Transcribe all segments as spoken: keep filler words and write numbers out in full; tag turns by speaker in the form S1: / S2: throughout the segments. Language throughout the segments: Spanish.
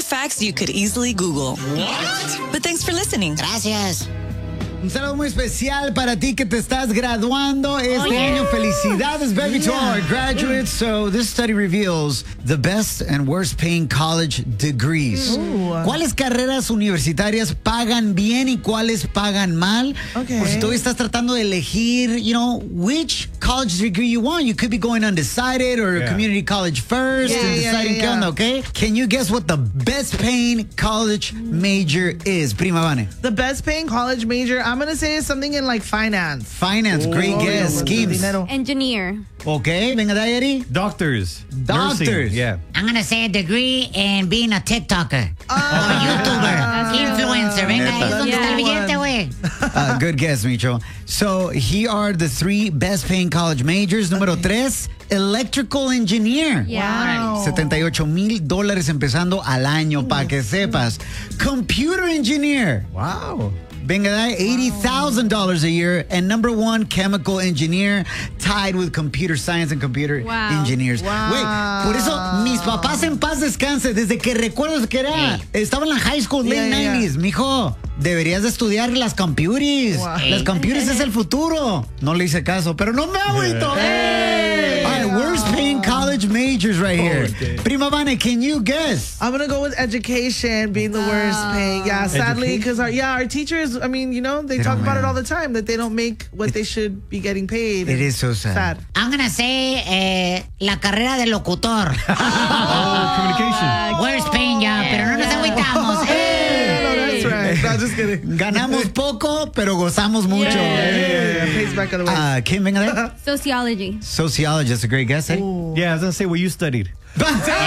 S1: facts you could easily Google. What? But thanks for listening.
S2: Gracias.
S3: Un saludo muy especial para ti que te estás graduando este oh, yeah. año. Felicidades, baby, yeah. to all our graduates. So this study reveals the best and worst paying college degrees. Ooh. ¿Cuáles carreras universitarias pagan bien y cuáles pagan mal? Okay. Por si tú estás tratando de elegir, you know, which college degree you want. You could be going undecided or yeah. community college first yeah, and deciding yeah, yeah, yeah. qué onda, okay? Can you guess what the best paying college major is? Prima Vane.
S4: The best paying college major, I'm going to say something in like finance.
S3: Finance, oh, great guess. Schemes.
S5: Engineer.
S3: Okay, venga de ahí, Eddie.
S6: Doctors.
S3: Doctors.
S6: Nursing, yeah.
S2: I'm going to say a degree in being a TikToker. Oh. Or a YouTuber. Uh, Influencer. Venga, ahí es donde está el billete, güey.
S3: Uh, good guess, Micho. So, here are the three best paying college majors. Número okay. tres, electrical engineer.
S5: Yeah.
S3: Wow. setenta y ocho mil dólares empezando al año, para que sepas. Computer engineer.
S6: Wow.
S3: Venga, eighty thousand dollars a year. And number one, chemical engineer, tied with computer science and computer
S5: wow.
S3: engineers.
S4: Wow.
S3: Wait, por eso mis papás en paz descanse, desde que recuerdo que era, hey. estaba en la high school, late yeah, nineties, yeah. mijo, deberías de estudiar las computers. Wow. Las computers es el futuro. No le hice caso, pero no me agüito. Hey. All right, worst paying college majors right here. Oh, okay. Prima Vane, can you guess?
S4: I'm going to go with education being the worst paying. Yeah, sadly, because our, yeah, our teachers, I mean, you know, they, they talk about it all the time, that they don't make what it, they should be getting paid.
S3: It is so sad.
S4: sad.
S2: I'm going to say eh, la carrera de locutor.
S6: Oh, communication.
S2: Worst paying job, pero no nos agüitamos.
S4: Hey. No, that's right. No, just kidding.
S3: Ganamos poco, pero gozamos mucho.
S4: Yeah, yeah, yeah. Pays back of the way.
S3: Uh, ¿Quién venga de?
S5: Sociology.
S3: Sociology, that's a great guess, eh?
S6: Ooh. Yeah, I was going to say what you studied.
S3: Yo.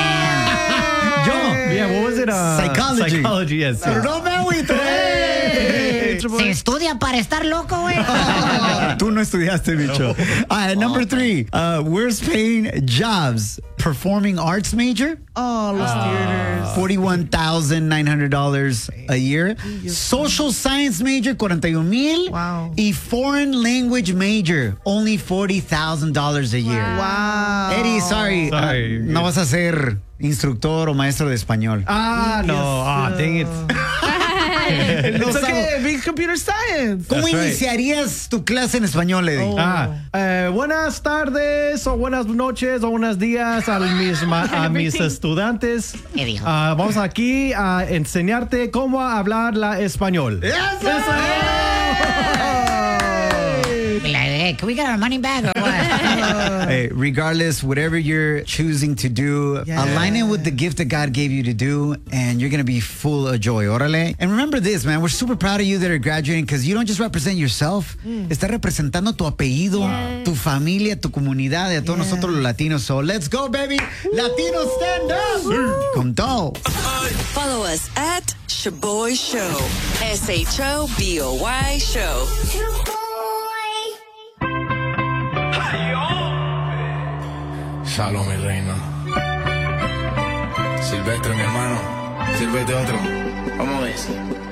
S6: Yeah, what was it? Uh,
S3: Psychology.
S6: Psychology, yes.
S3: Pero
S6: yes.
S3: no me agüito. Hey.
S2: Se estudia para estar loco, güey.
S3: Tú no estudiaste, bicho. All right, number three, uh, worst paying jobs. Performing arts major.
S4: Oh, los uh, theaters.
S3: forty-one thousand nine hundred dollars a year. Social science major, cuarenta y un mil.
S4: Wow.
S3: Y foreign language major, only forty thousand dollars a year.
S4: Wow.
S3: Eddie, sorry.
S6: sorry.
S3: Uh, no vas a ser instructor o maestro de español.
S6: Ah, no. Ah, dang it.
S4: No it's okay, be computer science.
S3: ¿Cómo
S6: That's
S3: iniciarías right. tu clase en español, Eddie?
S4: Oh.
S6: Ah, eh, buenas tardes o buenas noches o buenos días a mis, a mis estudiantes. Uh, vamos aquí a enseñarte cómo hablar la español.
S3: Yes, yes,
S2: Hey, can we get our money back or what?
S3: Hey, regardless, whatever you're choosing to do, yeah. align it with the gift that God gave you to do, and you're going to be full of joy. Órale. And remember this, man, we're super proud of you that are graduating because you don't just represent yourself. Mm. Estás representando tu apellido, yeah. tu familia, tu comunidad, y a todos yeah. nosotros los latinos. So let's go, baby. Woo. Latinos, stand up. Woo. Con todo.
S1: Follow us at Shaboy Show. S H O B O Y Show.
S7: Shalom, mi reina. Silvestre, mi hermano. Sírvete otro. Vamos a ver.